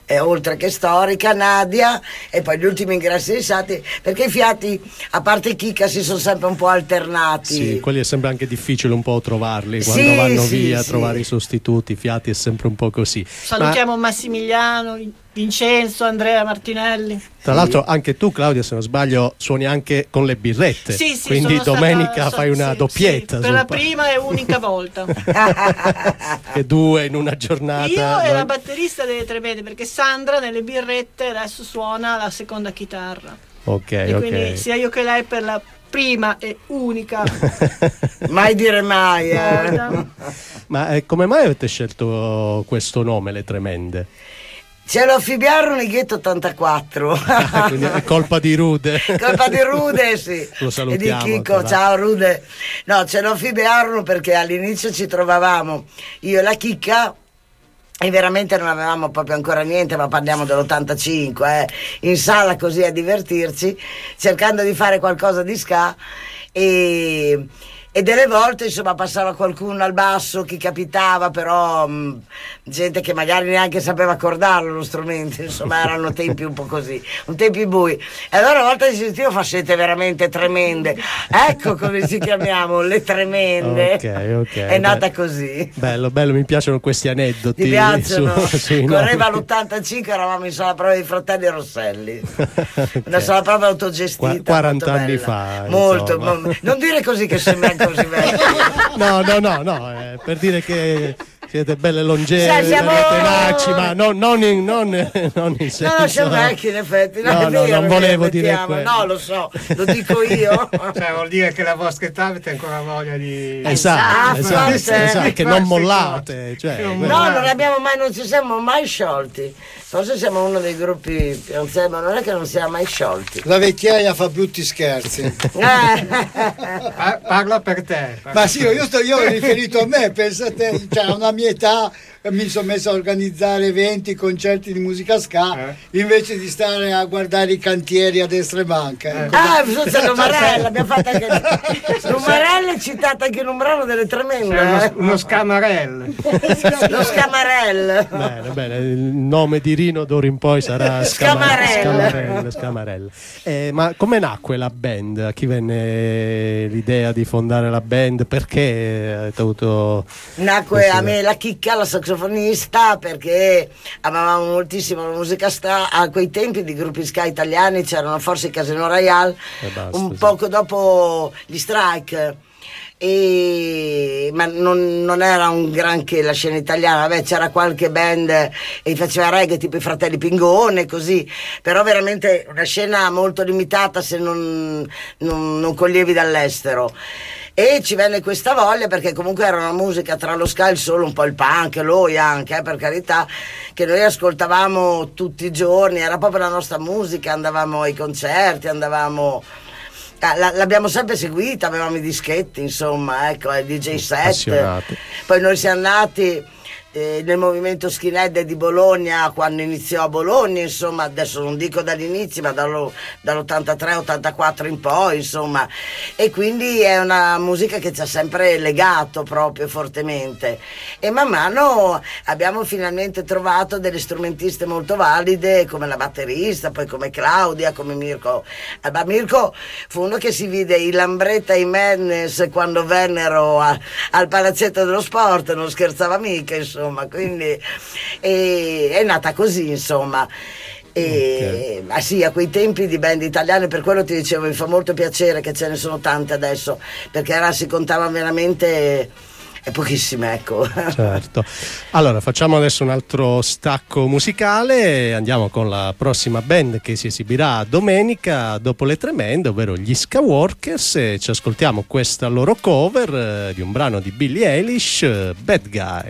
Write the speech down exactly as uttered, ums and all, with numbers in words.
e oltre che storica, Nadia, e poi gli ultimi ingressi dei Sati, perché i fiati, a parte Chicca, si sono sempre un po' alternati. Sì, quelli è sempre anche difficile un po' trovarli, quando sì, vanno sì, via, sì. trovare i sostituti, i fiati è sempre un po' così. Salutiamo Ma, Massimiliano, Vincenzo, Andrea Martinelli. tra Sì. l'altro anche tu, Claudia, se non sbaglio, suoni anche con le birrette, Sì, sì, quindi sono domenica stata, fai una sì, doppietta. sì, per sul la pa- prima e unica volta. e due in una giornata. Io e noi- la batterista delle Tremende, perché Sandra nelle birrette adesso suona la seconda chitarra. Ok, E ok. quindi sia io che lei per la prima e unica Mai dire mai, eh. volta. Ma eh, come mai avete scelto questo nome, Le Tremende? Ce lo affibbiarono nel ghetto ottantaquattro. Quindi è colpa di Rude. Colpa di Rude, sì. Lo salutiamo, E di Chico, tra l'altro. ciao Rude. No, ce lo affibbiarono perché all'inizio ci trovavamo io e la Chicca e veramente non avevamo proprio ancora niente, ma parliamo dell'ottantacinque, eh, in sala così a divertirci, cercando di fare qualcosa di ska e... E delle volte insomma passava qualcuno al basso, chi capitava, però mh, gente che magari neanche sapeva accordarlo lo strumento, insomma erano tempi un po' così, un tempi bui. E allora una volta ci sentivo, fa siete veramente tremende, ecco come ci chiamiamo, Le Tremende. Ok, ok. È nata Beh, così. Bello, bello, mi piacciono questi aneddoti. Ti piacciono? su- sui Correva nomi. l'ottantacinque, eravamo in sala prova dei fratelli Rosselli, Ok. una sala prova autogestita. Qua- quaranta molto anni bella. fa, Molto, insomma. mo- non dire così che sembra così vecchio. No, no, no, no, eh, per dire che siete belle longeve, Sì, siamo- belle tenaci, ma non, non in, non, non in senso... No, no, siamo vecchi in effetti. No, No, è no, vero, non volevo che dire mettiamo. quello. No, lo so, lo dico io. Cioè, vuol dire che la vostra età avete ancora voglia di... Esatto, Esatto, esatto, forse. esatto, che non mollate. Cioè, Non quello- No, non abbiamo mai, non ci siamo mai sciolti. Forse siamo uno dei gruppi più anziani, ma non è che non siamo mai sciolti. La vecchiaia fa brutti scherzi. Eh. Pa- parla per te. parla Ma sì, per io, sto, io ho riferito a me, pensa te, cioè a una mia età mi sono messo a organizzare eventi, concerti di musica ska, invece di stare a guardare i cantieri a destra e manca. ecco. Ah, forse Numarella, abbiamo fatto anche Numarella è citato anche in un brano delle te. Tremende. C'è uno, eh. uno scamarello. Lo Scamarella. Bene, bene, il nome di Rino d'ora in poi sarà Scamarella. Scamarella, Scamarella. Eh, ma come nacque la band? A chi venne l'idea di fondare la band? Perché avete avuto... Nacque questa a idea? me la Chicca, la saxofonista, perché amavamo moltissimo la musica ska. A quei tempi di gruppi ska italiani c'erano forse i Casino Royale, E basta, un sì. poco dopo gli Strike. E... ma non, non era un granché la scena italiana. Vabbè, c'era qualche band e faceva reggae tipo i Fratelli Pingone, così, però veramente una scena molto limitata se non, non, non coglievi dall'estero. E ci venne questa voglia perché comunque era una musica tra lo ska e il solo, un po' il punk, l'oi anche, eh, per carità, che noi ascoltavamo tutti i giorni, era proprio la nostra musica, andavamo ai concerti, andavamo... Ah, la- l'abbiamo sempre seguita, avevamo i dischetti, insomma, ecco, i D J set. Appassionati. Poi noi siamo nati eh, nel movimento skinhead di Bologna quando iniziò a Bologna, insomma, adesso non dico dall'inizio, ma dallo- dall'ottantatré ottantaquattro in poi, insomma, e quindi è una musica che ci ha sempre legato proprio fortemente. E man mano abbiamo finalmente trovato delle strumentiste molto valide come la batterista, poi come Claudia, come Mirko. Eh, ma Mirko fu uno che si vide i Lambretta e i Madness quando vennero a- al Palazzetto dello Sport, non scherzava mica, insomma, quindi e- è nata così, insomma. E, ma sì, a quei tempi di band italiane, per quello ti dicevo, mi fa molto piacere che ce ne sono tante adesso, perché era, si contava veramente eh, pochissime, ecco. Certo. Allora facciamo adesso un altro stacco musicale e andiamo con la prossima band che si esibirà domenica dopo Le Tremende, ovvero gli Ska Workers, e ci ascoltiamo questa loro cover eh, di un brano di Billie Eilish, eh, Bad Guy.